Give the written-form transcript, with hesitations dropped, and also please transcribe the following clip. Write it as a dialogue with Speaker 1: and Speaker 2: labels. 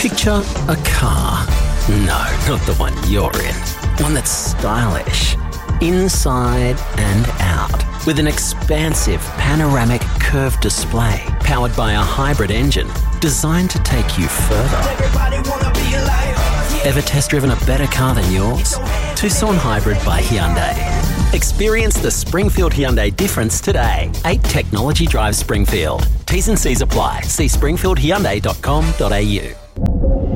Speaker 1: Picture a car. No, not the one you're in. One that's stylish, inside and out, with an expansive panoramic curved display powered by a hybrid engine designed to take you further. Ever test-driven a better car than yours? Tucson Hybrid by Hyundai. Experience the Springfield Hyundai difference today. 8 Technology Drive Springfield. T's and C's apply. See springfieldhyundai.com.au.